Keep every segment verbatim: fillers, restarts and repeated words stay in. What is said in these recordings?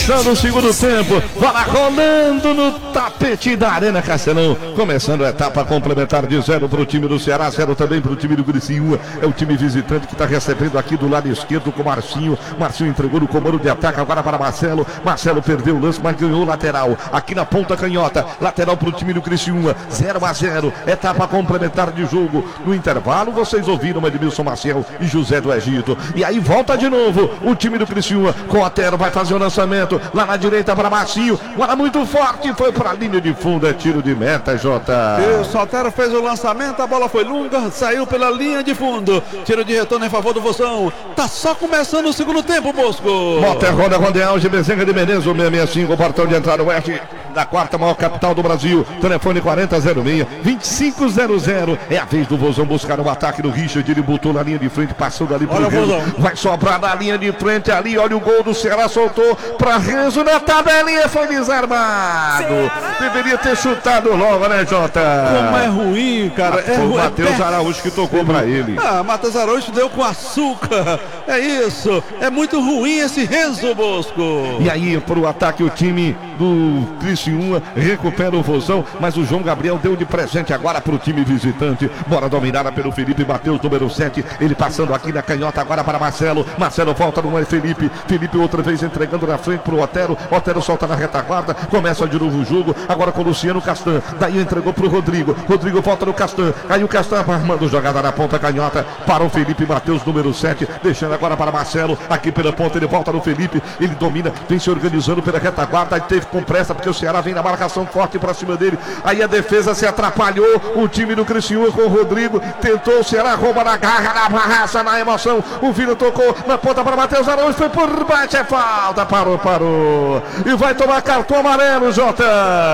No segundo tempo, bola rolando no tapete da Arena Castelão. Começando a etapa complementar de zero para o time do Ceará, zero também para o time do Criciúma. É o time visitante que está recebendo aqui do lado esquerdo com o Marcinho. Marcinho entregou no comando de ataque agora para Marcelo. Marcelo perdeu o lance, mas ganhou o lateral. Aqui na ponta canhota, lateral para o time do Criciúma. zero a zero, etapa complementar de jogo. No intervalo, vocês ouviram Edmilson Maciel e José do Egito. E aí volta de novo o time do Criciúma. Com o Otero vai fazer o lançamento. Lá na direita para Marcinho, bola muito forte, foi para a linha de fundo, é tiro de meta, Jota. E o Soltero fez o lançamento, a bola foi longa, saiu pela linha de fundo, tiro de retorno em favor do Vozão. Tá só começando o segundo tempo, Bosco. Motor Honda Rondeal de Bezerra de Menezes, o seiscentos e sessenta e cinco, o portão de entrada oeste da quarta maior capital do Brasil. Telefone quarenta zero seis, vinte e cinco zero zero. É a vez do Vozão buscar um ataque do Richard, ele botou na linha de frente, passando ali pro Renzo. Vai sobrar na linha de frente ali, olha o gol do Ceará, soltou para Renzo na tabelinha, foi desarmado. Ceará. Deveria ter chutado logo, né, Jota? Como é ruim, cara. Ah, é foi ruim. o Matheus é Araújo que tocou para ele. Ah, Matheus Araújo deu com açúcar. É isso. É muito ruim esse Renzo, Bosco. E aí, pro ataque, o time do Criciúma recupera o Vozão, mas o João Gabriel deu de presente agora pro time visitante. Bola dominada pelo Felipe Matheus, número sete. Ele passando aqui na canhota agora para Marcelo. Marcelo volta no Felipe. Felipe outra vez entregando na frente pro Otero. Otero solta na retaguarda. Começa de novo o jogo. Agora com o Luciano Castan. Daí entregou pro Rodrigo. Rodrigo volta no Castan. Aí o Castan armando jogada na ponta canhota para o Felipe Matheus, número sete. Deixando agora para Marcelo. Aqui pela ponta ele volta no Felipe. Ele domina. Vem se organizando pela retaguarda. Aí teve com pressa porque o Ceará vem na marcação forte para cima dele. Aí a defesa se atrapalhou. O time do Criciúma com o Rodrigo. Tentou o Ceará. Rouba na garra, na barraça, na emoção. O Vila tocou na ponta para Matheus Araújo. Foi por baixo. É falta. Parou, parou. E vai tomar cartão amarelo, Jota.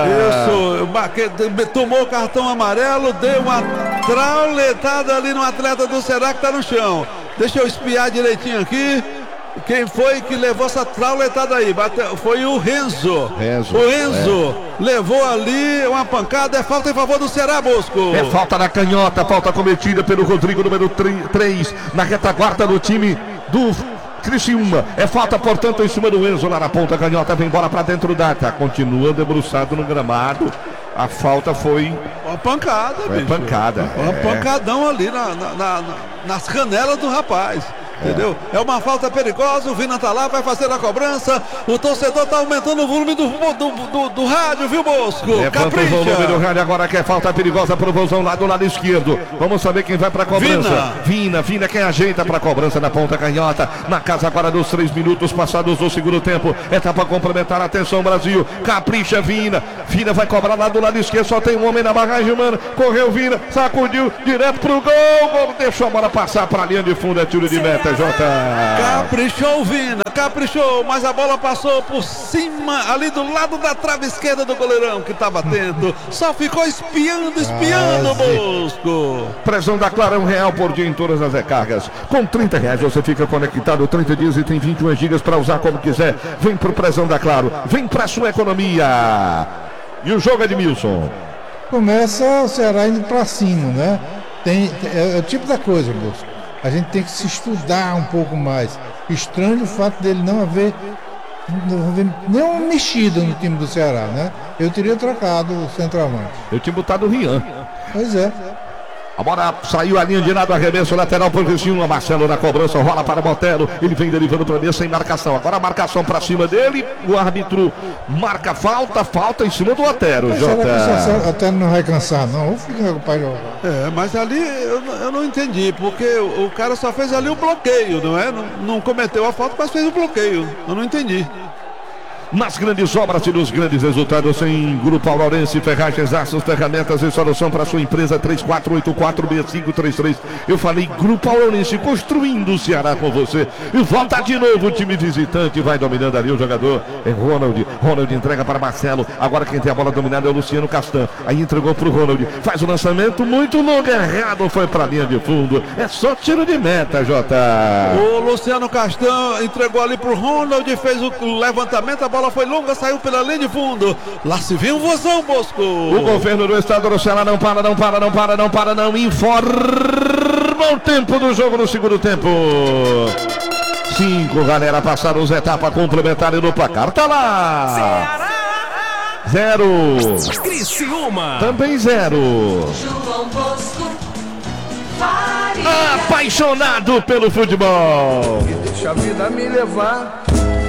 Isso. Tomou cartão amarelo. Deu uma trauletada ali no atleta do Ceará que tá no chão. Deixa eu espiar direitinho aqui. Quem foi que levou essa trauletada aí? Bateu, foi o Renzo. Renzo. O Renzo é. levou ali uma pancada. É falta em favor do Ceará, Bosco. É falta na canhota. Falta cometida pelo Rodrigo, número três. Na retaguarda do time do Criciúma. É falta, portanto, em cima do Enzo lá na ponta canhota. Vem bola pra dentro da. Tá, continua debruçado no gramado. A falta foi. Uma pancada, foi bicho. pancada. Uma é. pancadão ali na, na, na, nas canelas do rapaz. Entendeu? É. é uma falta perigosa, o Vina tá lá, vai fazer a cobrança. O torcedor tá aumentando o volume do, do, do, do rádio, viu, Bosco? Levanta o volume do rádio agora, que é falta perigosa pro Vozão lá do lado esquerdo. Vamos saber quem vai pra cobrança. Vina, Vina, Vina quem ajeita pra cobrança na ponta canhota. Na casa agora dos três minutos passados do segundo tempo. Etapa complementar, atenção Brasil. Capricha Vina. Vina vai cobrar lá do lado esquerdo, só tem um homem na barragem, mano. Correu Vina, sacudiu direto pro gol. Gol, deixou a bola passar pra linha de fundo, é tiro de meta. Jota. Caprichou o Vina, caprichou, mas a bola passou por cima, ali do lado da trave esquerda do goleirão que estava atento. Só ficou espiando, espiando, Bosco. Prezão da Claro, um real por dia em todas as recargas. Com trinta reais você fica conectado trinta dias e tem vinte e um gigas para usar como quiser. Vem pro Prezão da Claro, vem pra sua economia. E o jogo é de Milson. Começa o Ceará indo pra cima, né? Tem, é, é o tipo da coisa, Bosco. A gente tem que se estudar um pouco mais. Estranho o fato dele não haver, não haver nenhuma mexida no time do Ceará, né? Eu teria trocado o centroavante. Eu tinha botado o Rian. Pois é. A bola saiu a linha de lado, arremesso lateral para o Criciúma. Marcelo na cobrança, rola para Botero. Ele vem derivando para mim sem marcação. Agora a marcação para cima dele. O árbitro marca falta, falta em cima do Otero. Mas Jota. será que o Otero não vai cansar, não? Ou fica com o pai jogar? É, mas ali eu, eu não entendi, porque o, o cara só fez ali o bloqueio, não é? Não, não cometeu a falta, mas fez o bloqueio. Eu não entendi. Nas grandes obras e nos grandes resultados em Grupo Aurorense, ferragens, aços, ferramentas e solução para sua empresa. Três quatro oito quatro, seis cinco três três. Eu falei Grupo Aurorense, construindo o Ceará com você. E volta de novo o time visitante, vai dominando ali o jogador, é Ronald. Ronald entrega para Marcelo, agora quem tem a bola dominada é o Luciano Castan. Aí entregou para o Ronald, faz o lançamento muito longo, errado, foi para a linha de fundo. É só tiro de meta, Jota. O Luciano Castan entregou ali para o Ronald, fez o levantamento, a bola A bola foi longa, saiu pela linha de fundo. Lá se viu um Vozão, Bosco. O governo do estado do Ceará não para, não para, não para, não para, não informa o tempo do jogo no segundo tempo. Cinco, galera, passaram as etapas complementares no placar. Tá lá. Zero. Criciúma. Também zero. João Bosco. Apaixonado pelo futebol. Deixa a vida me levar.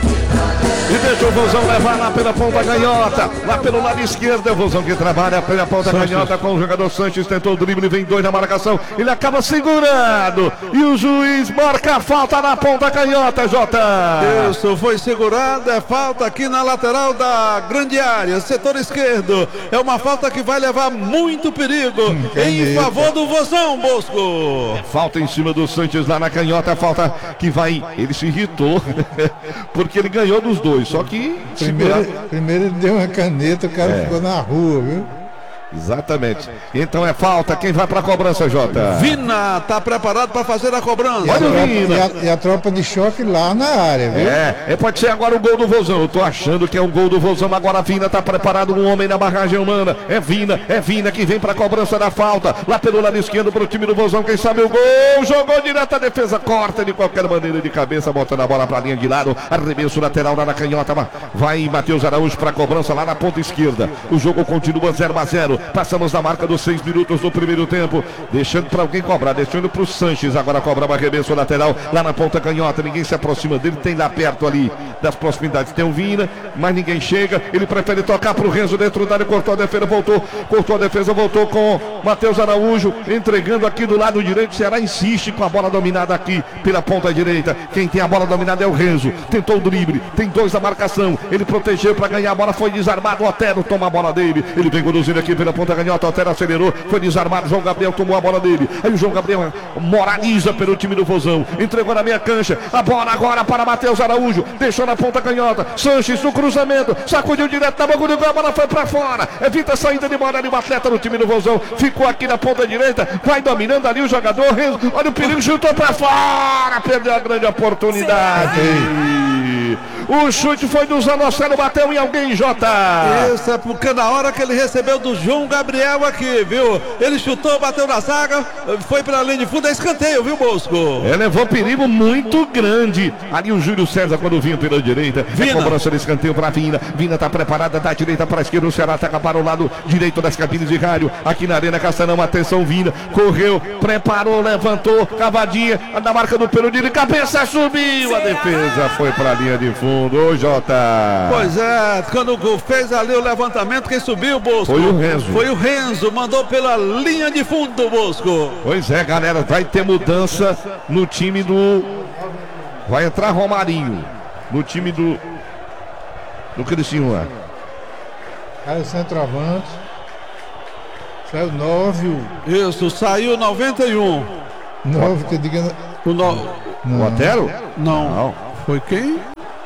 E deixa o Vozão levar lá pela ponta canhota. Lá pelo lado esquerdo é o Vozão que trabalha pela ponta Sanches. canhota com o jogador Sanches. Tentou o drible, vem dois na marcação. Ele acaba segurando. E o juiz marca a falta na ponta canhota, Jota. Isso, foi segurado, é falta aqui na lateral da grande área, setor esquerdo. É uma falta que vai levar muito perigo em caneta. favor do Vozão, Bosco. Falta em cima do Sanches lá na canhota. Falta que vai. Ele se irritou porque ele ganhou dos dois. Só que Primeiro, primeiro ele deu uma caneta, o cara É. ficou na rua, viu? exatamente. Então é falta. Quem vai pra cobrança, Jota? Vina tá preparado para fazer a cobrança. E a, Olha o tropa, Vina. e, a, e a tropa de choque lá na área, viu? É, é, pode ser agora o gol do Vozão. Eu tô achando que é o gol do Vozão. Agora a Vina tá preparado, um homem na barragem humana. É Vina, é Vina que vem pra cobrança da falta. Lá pelo lado esquerdo pro time do Vozão. Quem sabe o gol? Jogou direto a defesa, corta de qualquer maneira de cabeça, botando a bola pra linha de lado. Arremesso lateral lá na canhota. Vai Matheus Araújo pra cobrança lá na ponta esquerda. O jogo continua zero a zero. Passamos da marca dos seis minutos do primeiro tempo. Deixando pra alguém cobrar, deixando pro Sanches. Agora cobrar o arremesso lateral lá na ponta canhota. Ninguém se aproxima dele. Tem lá perto ali das proximidades. Tem o Vina, mas ninguém chega. Ele prefere tocar pro Renzo dentro da área. Cortou a defesa, voltou. Cortou a defesa, voltou com Matheus Araújo. Entregando aqui do lado direito. O Ceará insiste com a bola dominada aqui pela ponta direita. Quem tem a bola dominada é o Renzo. Tentou o drible. Tem dois na marcação. Ele protegeu para ganhar a bola. Foi desarmado. O Otero toma a bola dele. Ele vem conduzindo aqui pela ponta canhota. O Otero acelerou. Foi desarmado. João Gabriel tomou a bola dele. Aí o João Gabriel moraliza pelo time do Vozão. Entregou na meia cancha. A bola agora para Matheus Araújo. Deixou na ponta canhota. Sanches no cruzamento. Sacudiu direto na boca do gol. A bola foi para fora. Evita a saída de bola ali. O atleta do time do Vozão. Ficou aqui na ponta direita. Vai dominando ali o jogador. Renzo. Olha o perigo. Chutou para fora. Perdeu a grande oportunidade. O chute foi do Zanocelo, bateu em alguém, Jota. Isso é porque na hora que ele recebeu do João Gabriel aqui, viu? Ele chutou, bateu na zaga, foi pela linha de fundo, é escanteio, viu, Bosco? É, levou perigo muito grande. Ali o Júlio César quando vinha pela direita. Vina. É cobrança de escanteio para Vina. Vina tá preparada da direita para a esquerda. O Ceará ataca para o lado direito das cabines de rádio. Aqui na Arena Castelão, atenção, Vina. Correu, preparou, levantou, cavadinha. Na marca do Peru de cabeça, subiu. A defesa foi para a linha de fundo. Ô, Jota. Pois é, quando fez ali o levantamento, quem subiu, Bosco? Foi o Renzo. Foi o Renzo, mandou pela linha de fundo, Bosco. Pois é, galera, vai ter mudança no time do... Vai entrar Romarinho no time do... do Criciúma. Aí o centroavante. Saiu nove, Isso, saiu noventa e um. nove que eu diga. O no... O Otero? Não. Não. Foi quem?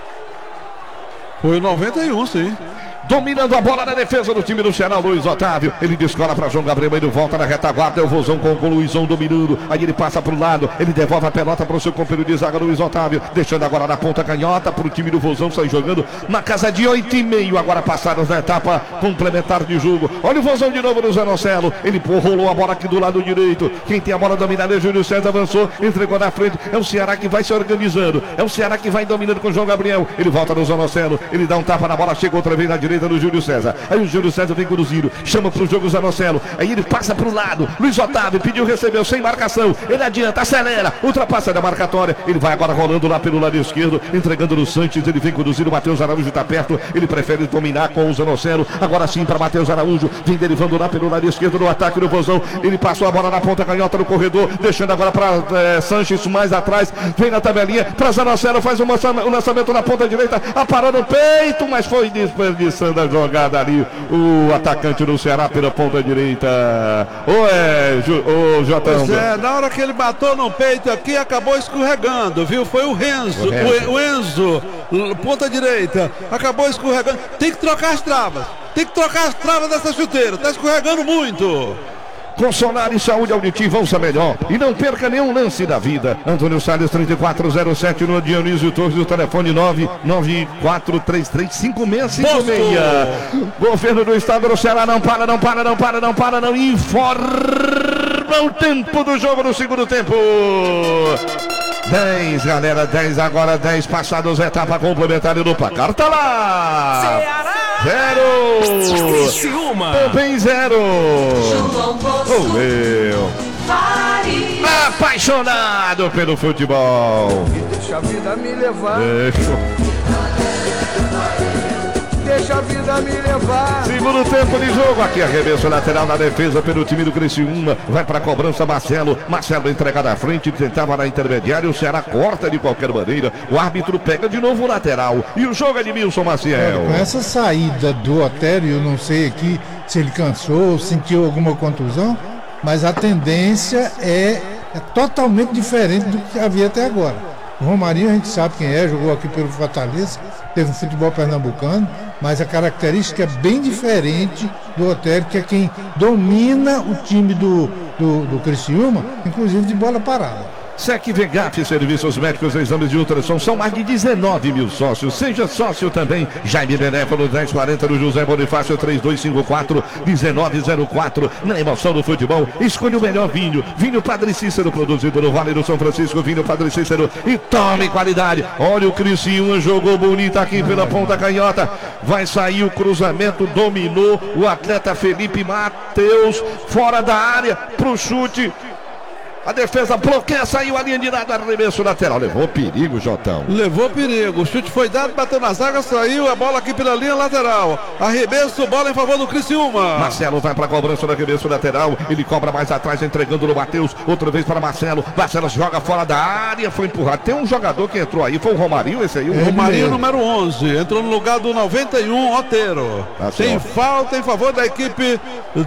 Foi o noventa e um, sim. Dominando a bola na defesa do time do Ceará, Luiz Otávio. Ele descola para João Gabriel, ele volta na retaguarda. É o Vozão com, com o Luizão dominando. Aí ele passa para o lado, ele devolve a pelota para o seu companheiro de zaga, Luiz Otávio. Deixando agora na ponta canhota para o time do Vozão. Sai jogando na casa de oito e meio. Agora passaram na etapa complementar de jogo. Olha o Vozão de novo no Zanocelo. Ele pô, rolou a bola aqui do lado direito. Quem tem a bola dominada é o Júlio César. Avançou, entregou na frente. É o Ceará que vai se organizando. É o Ceará que vai dominando com o João Gabriel. Ele volta no Zanocelo. Ele dá um tapa na bola, chega outra vez na direita do Júlio César. Aí o Júlio César vem conduzindo, chama pro jogo o Zanocelo. Aí ele passa pro lado. Luiz Otávio pediu, recebeu sem marcação. Ele adianta, acelera, ultrapassa da marcatória. Ele vai agora rolando lá pelo lado esquerdo, entregando no Sanches. Ele vem conduzindo, o Matheus Araújo tá perto. Ele prefere dominar com o Zanocelo. Agora sim para Matheus Araújo, vem derivando lá pelo lado esquerdo no ataque do Vozão. Ele passou a bola na ponta canhota no corredor, deixando agora para é, Sanches mais atrás. Vem na tabelinha para Zanocelo, faz um lançamento na ponta direita, aparou no peito, mas foi desperdiçando a jogada ali o atacante do Ceará pela ponta direita. Ô, é, ô, Jotão. Pois é, na hora que ele bateu no peito aqui, acabou escorregando, viu? Foi o Renzo, O Renzo. o, o Enzo, ponta direita, acabou escorregando. Tem que trocar as travas, tem que trocar as travas dessa chuteira, tá escorregando muito. Consolar e saúde auditiva, ouça melhor e não perca nenhum lance da vida. Antônio Salles, trinta e quatro zero sete, no Dionísio Torres, o telefone nove nove quatro três três cinco seis cinco seis. Governo do Estado do Ceará, não para, não para, não para, não para, não informa o tempo do jogo no segundo tempo. dez, galera, dez agora, dez passados, etapa complementar e no placar tá lá. Ceará. Zero. Criciúma. Também zero. Oh, meu. Apaixonado pelo futebol. Deixa a vida me levar. Deixa. Deixa a vida me levar. Segundo tempo de jogo, aqui arremesso lateral na defesa pelo time do Criciúma. Vai para a cobrança Marcelo. Marcelo entrega na frente, tentava na intermediária. O Ceará corta de qualquer maneira. O árbitro pega de novo o lateral. E o jogo é de Milson Maciel. Com essa saída do Otério, eu não sei aqui se ele cansou, sentiu alguma contusão, mas a tendência é, é totalmente diferente do que havia até agora. O Romarinho a gente sabe quem é, jogou aqui pelo Fortaleza, teve um futebol pernambucano, mas a característica é bem diferente do Otério, que é quem domina o time do, do, do Criciúma, inclusive de bola parada. Sec Vegaf, serviços médicos e exames de ultrassom, são mais de dezenove mil sócios. Seja sócio também. Jaime Benéfalo, dez quarenta do José Bonifácio, três dois cinco quatro, um nove zero quatro. Na emoção do futebol, escolha o melhor vinho. Vinho Padre Cícero, produzido no Vale do São Francisco. Vinho Padre Cícero e tome qualidade. Olha o Criciúma, jogou bonito aqui pela ponta canhota. Vai sair o cruzamento, dominou o atleta Felipe Matheus, fora da área, pro chute. A defesa bloqueia, saiu a linha de nada, arremesso lateral. Levou perigo, Jotão. Levou perigo. O chute foi dado, bateu na zaga, saiu a bola aqui pela linha lateral. Arremesso, bola em favor do Criciúma. Marcelo vai para a cobrança do arremesso lateral. Ele cobra mais atrás, entregando no Matheus. Outra vez para Marcelo. Marcelo joga fora da área, foi empurrado. Tem um jogador que entrou aí, foi o Romarinho, esse aí. O é, Romarinho, mesmo. número onze. Entrou no lugar do noventa e um, Oteiro. Tá Tem certo. Falta em favor da equipe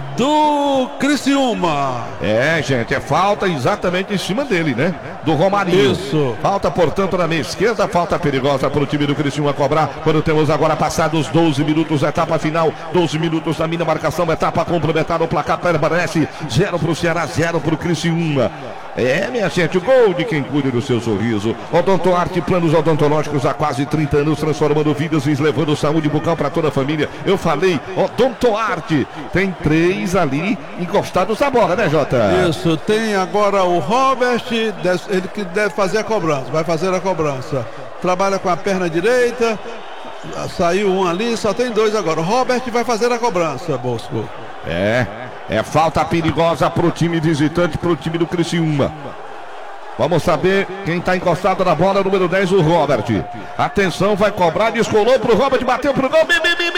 do Criciúma. É, gente, é falta exatamente em cima dele, né? Do Romarinho. Isso. Falta, portanto, na meia esquerda. Falta perigosa para o time do Criciúma cobrar. Quando temos agora passados doze minutos, etapa final. doze minutos da minha marcação, etapa complementar. O placar permanece zero para o Ceará, zero para o Criciúma. É, minha gente, o gol de quem cuida do seu sorriso. Odontoarte, planos odontológicos há quase trinta anos, transformando vidas e levando saúde bucal para toda a família. Eu falei, Odontoarte. Tem três ali encostados na bola, né, Jota? Isso, tem agora o Robert, ele que deve fazer a cobrança, vai fazer a cobrança. Trabalha com a perna direita, saiu um ali, só tem dois agora. O Robert vai fazer a cobrança, Bosco. É. É falta perigosa para o time visitante, para o time do Criciúma. Vamos saber quem está encostado na bola, número dez, o Robert. Atenção, vai cobrar, descolou para o Robert, bateu para o gol.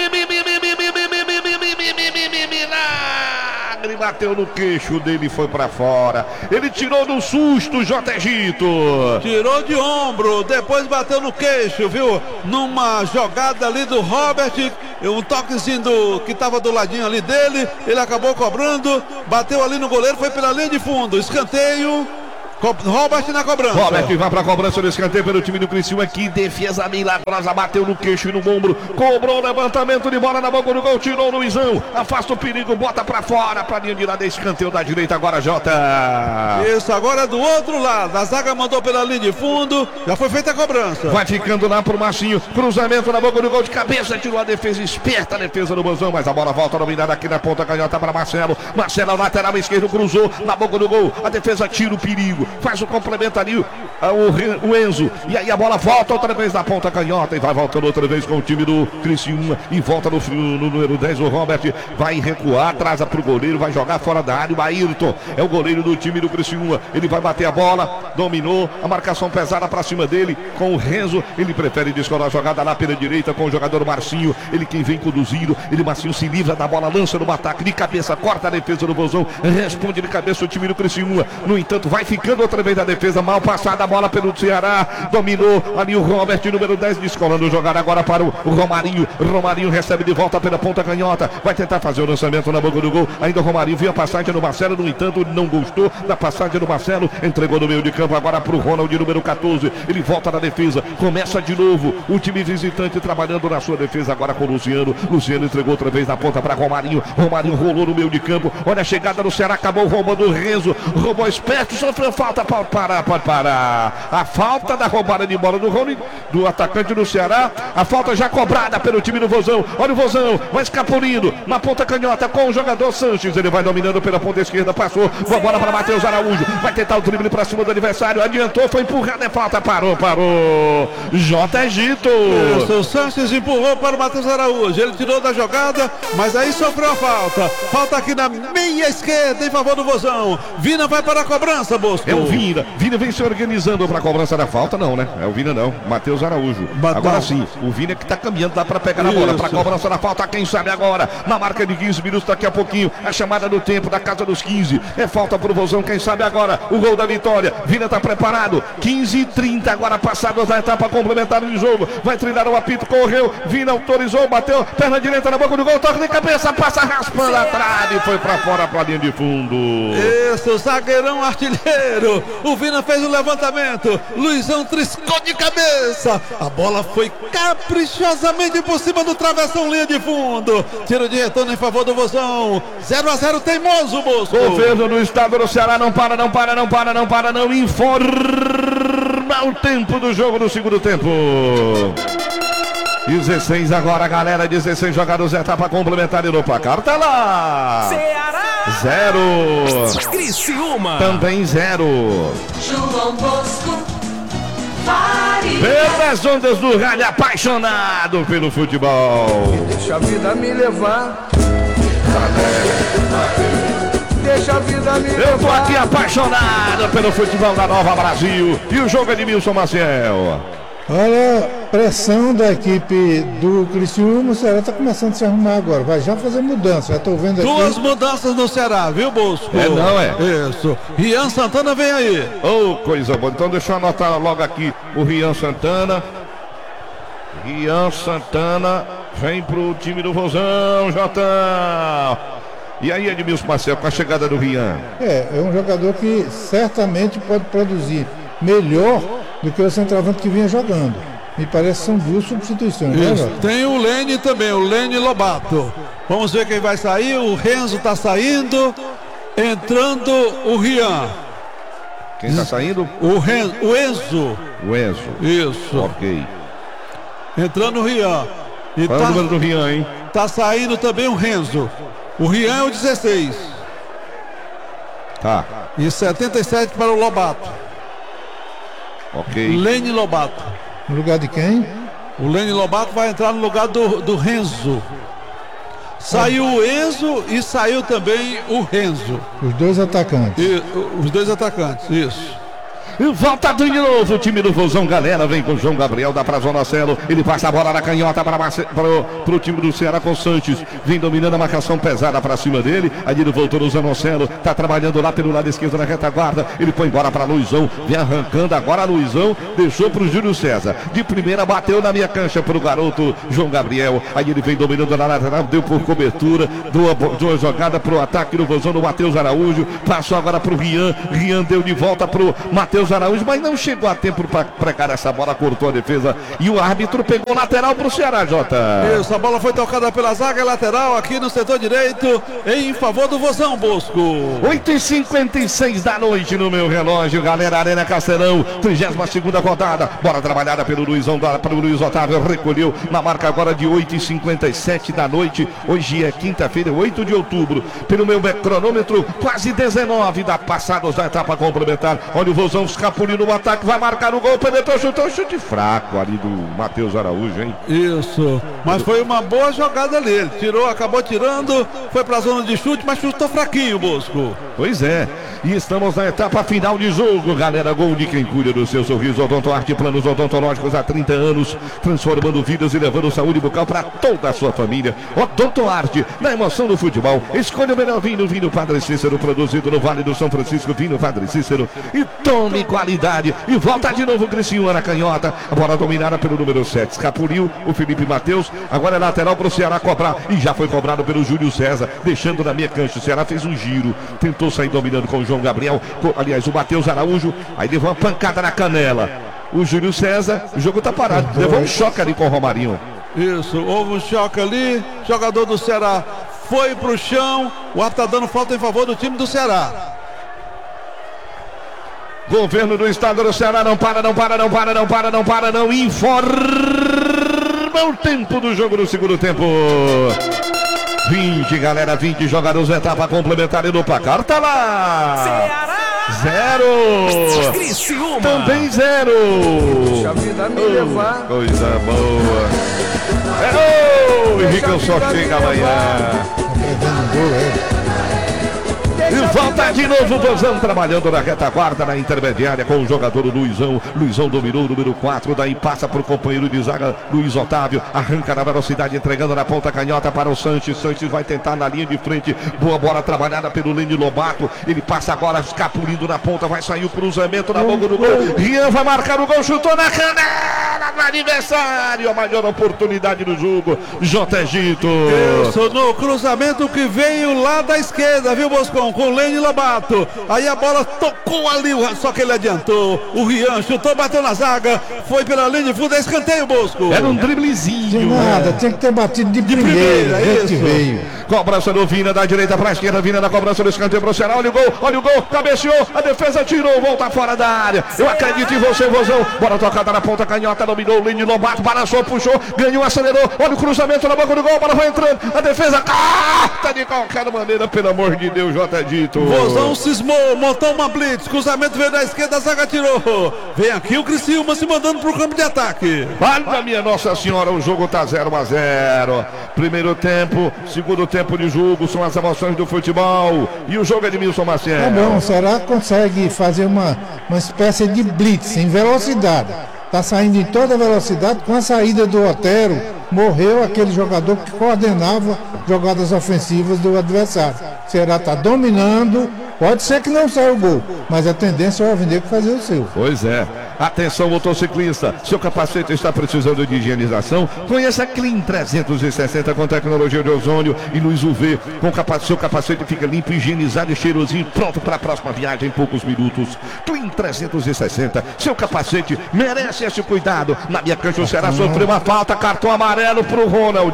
Milagre, bateu no queixo dele, foi para fora. Ele tirou no susto, J. Egito. Tirou de ombro, depois bateu no queixo, viu? Numa jogada ali do Robert, um toquezinho do, que estava do ladinho ali dele, ele acabou cobrando, bateu ali no goleiro, foi pela linha de fundo, escanteio. Robert na cobrança. Robert vai para a cobrança do escanteio pelo time do Criciúma. Que defesa milagrosa, bateu no queixo e no ombro, cobrou o levantamento de bola na boca do gol, tirou o Luizão, afasta o perigo, bota para fora, para linha de lado, escanteio da direita agora, Jota. Isso, agora do outro lado, a zaga mandou pela linha de fundo, já foi feita a cobrança. Vai ficando lá pro Marcinho, cruzamento na boca do gol de cabeça, tirou a defesa, esperta a defesa do Bozão, mas a bola volta dominada aqui na ponta canhota para Marcelo. Marcelo, lateral esquerdo, cruzou na boca do gol, a defesa tira o perigo. Faz o complemento ali, o, o Enzo. E aí a bola volta outra vez na ponta canhota. E vai voltando outra vez com o time do Criciúma. E volta no, no número dez, o Robert. Vai recuar, atrasa pro goleiro. Vai jogar fora da área. O Ayrton é o goleiro do time do Criciúma. Ele vai bater a bola. Dominou. A marcação pesada pra cima dele. Com o Renzo. Ele prefere descolar a jogada lá pela direita com o jogador Marcinho. Ele quem vem conduzindo. Ele, Marcinho, se livra da bola. Lança no ataque de cabeça. Corta a defesa do Bozão. Responde de cabeça o time do Criciúma. No entanto, vai ficando outra vez a defesa, mal passada a bola pelo Ceará, dominou ali o Robert, número dez, descolando jogar agora para o Romarinho. Romarinho recebe de volta pela ponta canhota, vai tentar fazer o lançamento na boca do gol. Ainda o Romarinho viu a passagem do Marcelo, no entanto não gostou da passagem do Marcelo, entregou no meio de campo agora para o Ronald, número quatorze. Ele volta na defesa, começa de novo o time visitante trabalhando na sua defesa agora com o Luciano. Luciano entregou outra vez na ponta para Romarinho. Romarinho rolou no meio de campo, olha a chegada do Ceará, acabou roubando o Renzo, roubou esperto, sofreu falta. falta, pode parar, pode parar. A falta da roubada de bola do Rony, do atacante do Ceará. A falta já cobrada pelo time do Vozão. Olha o Vozão, vai escapulindo na ponta canhota com o jogador Sanches. Ele vai dominando pela ponta esquerda, passou. Boa bola para Matheus Araújo. Vai tentar o drible para cima do adversário. Adiantou, foi empurrado, é falta, parou, parou. J. Egito. Isso, o Sanches empurrou para o Matheus Araújo. Ele tirou da jogada, mas aí sofreu a falta. Falta aqui na meia esquerda em favor do Vozão. Vina vai para a cobrança, Bosco. É o Vina. Vina vem se organizando para a cobrança da falta, não, né? É o Vina não. Matheus Araújo. Batão. Agora sim, o Vina que tá caminhando lá para pegar a bola. Para a cobrança da falta, quem sabe agora. Na marca de quinze minutos, daqui a pouquinho. A chamada do tempo da casa dos quinze. É falta pro Vozão, quem sabe agora. O gol da vitória. Vina tá preparado. quinze e trinta agora passados da etapa complementar do jogo. Vai treinar o apito, correu. Vina autorizou, bateu. Perna direita na boca do gol. Toque de cabeça, passa raspando a trave. E foi para fora, para linha de fundo. Isso, zagueirão artilheiro. O Vina fez o levantamento. Luizão triscou de cabeça. A bola foi caprichosamente por cima do travessão, linha de fundo. Tiro de retorno em favor do Vozão. zero a zero teimoso, Bosco. Governo do estado do Ceará não para, não para, não para, não para, não informa o tempo do jogo no segundo tempo. dezesseis agora, galera. dezesseis jogados, etapa complementar e no placar tá lá. Ceará. Zero. Criciúma. Também zero. João Bosco Faria. Pelas ondas do rádio, apaixonado pelo futebol. Deixa a vida me levar. Deixa a vida me levar. Eu tô aqui apaixonado pelo futebol da Nova Brasil. E o jogo é de Milson Maciel. Olha, pressão da equipe do Criciúma. O Ceará está começando a se arrumar agora. Vai já fazer mudança. Já estou vendo aqui. Duas mudanças no Ceará, viu, Bosco? É, não é? Isso. Rian Santana vem aí. Ô, oh, coisa boa. Então deixa eu anotar logo aqui o Rian Santana. Rian Santana vem pro time do Vozão, Jotão. E aí, Edmilson Marcel, com a chegada do Rian? É, é um jogador que certamente pode produzir melhor do que o centroavante que vinha jogando. Me parece que são duas substituições, né, Isso. Tem o Lene também, o Lene Lobato. Vamos ver quem vai sair. O Renzo tá saindo. Entrando o Rian. Quem tá saindo? O, Ren, o Enzo. O Enzo. Isso. Ok. Entrando o Rian. E Qual tá, é o número do Rian, hein? Tá saindo também o Renzo. O Rian é o dezesseis. Tá. E setenta e sete para o Lobato. Ok. Lene Lobato. No lugar de quem? O Lene Lobato vai entrar no lugar do, do Renzo. Saiu o Enzo e saiu também o Renzo. Os dois atacantes. E, os dois atacantes, isso. E volta de novo o time do Vozão, galera. Vem com o João Gabriel, dá pra Zona Celo. Ele passa a bola na canhota para pro, pro time do Ceará com o Sanches. Vem dominando a marcação pesada pra cima dele. Aí ele voltou no Zanocelo. Tá trabalhando lá pelo lado esquerdo na retaguarda. Ele foi embora pra Luizão. Vem arrancando agora Luizão. Deixou pro Júlio César. De primeira bateu na minha cancha pro garoto João Gabriel. Aí ele vem dominando na lateral. Deu por cobertura. Deu uma, deu uma jogada pro ataque do Vozão do Matheus Araújo. Passou agora pro Rian. Rian deu de volta pro Matheus Araújo, mas não chegou a tempo para pregar essa bola, cortou a defesa e o árbitro pegou lateral para o Ceará, Jota. Isso, a bola foi tocada pela zaga lateral aqui no setor direito em favor do Vozão, Bosco. oito e cinquenta e seis da noite no meu relógio, galera. Arena Castelão, trigésima segunda rodada, bola trabalhada pelo Luizão, pelo Luiz Otávio, recolheu na marca agora de oito e cinquenta e sete da noite. Hoje é quinta-feira, oito de outubro. Pelo meu cronômetro, quase dezenove da passados da etapa complementar. Olha o Vozão escapuliu no ataque, vai marcar o gol, penetrou, chutou, chute fraco ali do Matheus Araújo, hein? Isso, mas foi uma boa jogada ali, ele tirou, acabou tirando, foi pra zona de chute, mas chutou fraquinho, Bosco. Pois é, e estamos na etapa final de jogo, galera. Gol de quem cuida do seu sorriso. Odontoarte, planos odontológicos há trinta anos, transformando vidas e levando saúde bucal para toda a sua família. Odontoarte, na emoção do futebol. Escolha o melhor vinho, vinho Padre Cícero, produzido no Vale do São Francisco, vinho Padre Cícero, e tome qualidade. E volta de novo o Criciúma na canhota, a bola dominada pelo número sete, escapuliu o Felipe Matheus, agora é lateral para o Ceará cobrar, e já foi cobrado pelo Júlio César, deixando na minha cancha. O Ceará fez um giro, tentou sair dominando com o João Gabriel, aliás o Matheus Araújo, aí levou uma pancada na canela, o Júlio César, o jogo tá parado, levou um choque ali com o Romarinho. Isso, houve um choque ali, jogador do Ceará foi pro chão, o árbitro tá dando falta em favor do time do Ceará. Governo do estado do Ceará não para, não para, não para, não para, não para, não informa o tempo do jogo no segundo tempo. vinte, galera, vinte jogadores, etapa complementar e no placar tá lá. Ceará. Zero. Criciúma. Também zero. Deixa a vida me levar. Coisa boa. É gol. Henrique só chega amanhã. Prevendo gol, é. E volta de novo o Vozão trabalhando na retaguarda, na intermediária com o jogador Luizão. Luizão dominou o número quatro, daí passa para o companheiro de zaga Luiz Otávio, arranca na velocidade, entregando na ponta canhota para o Sanches. Sanches vai tentar na linha de frente, boa bola trabalhada pelo Lene Lobato, ele passa agora escapulindo na ponta, vai sair o cruzamento na boca do gol. Rian vai marcar o gol, chutou na canela do aniversário, a maior oportunidade do jogo. J. Egito. Isso, no cruzamento que veio lá da esquerda, viu, Boscão? Com o Lene Lobato. Aí a bola tocou ali, só que ele adiantou. O Rian chutou, bateu na zaga. Foi pela linha de fundo, é escanteio, Bosco. Era um De driblezinho. nada, tinha que ter batido de, de primeira. primeira, Esse isso. veio. Cobrança do Vina, da direita para a esquerda, Vina na cobrança do escanteio pro Ceará. Olha o gol, olha o gol, cabeceou, a defesa tirou, volta fora da área. Eu acredito em você, Vozão. Bola tocada na ponta canhota, dominou o Lene Lobato, balançou, puxou, ganhou, acelerou. Olha o cruzamento na boca do gol, a bola vai entrando. A defesa corta de qualquer maneira, pelo amor de Deus, J. Dito. Vozão cismou, montou uma blitz. Cruzamento veio da esquerda, a zaga tirou. Vem aqui o Criciúma se mandando pro campo de ataque. Olha, minha Nossa Senhora, o jogo tá zero a zero. Primeiro tempo, segundo tempo de jogo, são as emoções do futebol. E o jogo é de Milson Maciel. Tá bom, o Ceará consegue fazer uma, uma espécie de blitz em velocidade. Tá saindo em toda velocidade. Com a saída do Otero, morreu aquele jogador que coordenava jogadas ofensivas do adversário. O Ceará está dominando. Pode ser que não saia o gol, mas a tendência é o Alvinegro fazer o seu. Pois é. Atenção, motociclista. Seu capacete está precisando de higienização? Conheça a Clean trezentos e sessenta com tecnologia de ozônio e luz U V. Com capa seu capacete fica limpo, higienizado e cheirosinho, pronto para a próxima viagem em poucos minutos. Clean trezentos e sessenta. Seu capacete merece esse cuidado. Na minha cancha o Ceará sofreu uma falta, cartão amarelo pro Ronald.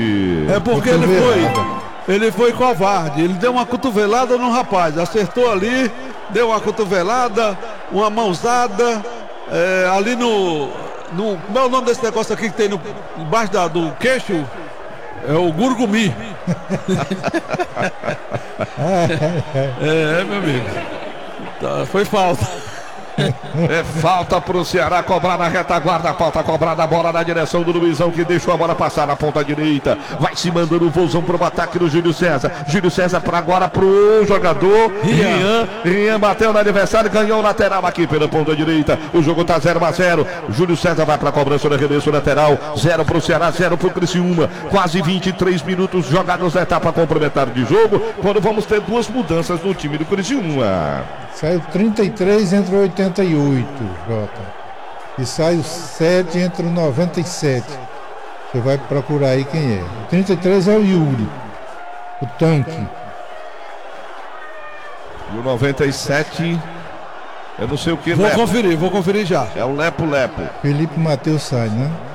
É porque ele foi. Ele foi covarde, ele deu uma cotovelada no rapaz, acertou ali, deu uma cotovelada, uma mãozada, é, ali no, no. Como é o nome desse negócio aqui que tem no, embaixo da, do queixo? É o gurgumi. é, meu amigo. Tá, foi falta. É falta pro Ceará cobrar na retaguarda, falta cobrada, a bola na direção do Luizão que deixou a bola passar na ponta direita, vai se mandando o Vozão pro ataque do Júlio César, Júlio César para agora pro jogador Rian, Rian bateu no adversário, ganhou o lateral aqui pela ponta direita, o jogo tá zero a zero, Júlio César vai pra cobrança do arremesso lateral, zero pro Ceará, zero pro Criciúma, quase vinte e três minutos jogados na etapa complementar de jogo, quando vamos ter duas mudanças no time do Criciúma. Saiu trinta e três, entra oitenta e oito, Jota. E sai o sete, entra o noventa e sete. Você vai procurar aí quem é. O trinta e três é o Yuri, o tanque. E o noventa e sete, eu não sei o que. Vou Lepo. conferir, vou conferir já. É o Lepo Lepo. Felipe Matheus sai, né?